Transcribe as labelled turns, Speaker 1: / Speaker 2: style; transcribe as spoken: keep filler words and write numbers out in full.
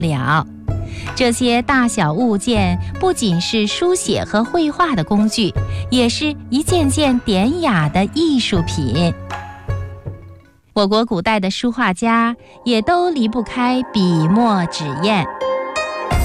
Speaker 1: 了。这些大小物件不仅是书写和绘画的工具，也是一件件典雅的艺术品。我国古代的书画家也都离不开笔墨纸砚。